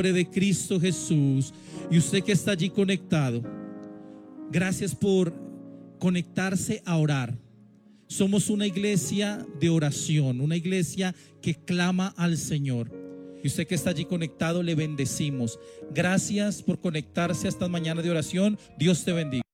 de Cristo Jesús. Y usted que está allí conectado, gracias por conectarse a orar. Somos una iglesia de oración, una iglesia que clama al Señor. Y usted que está allí conectado, le bendecimos. Gracias por conectarse a estas mañanas de oración. Dios te bendiga.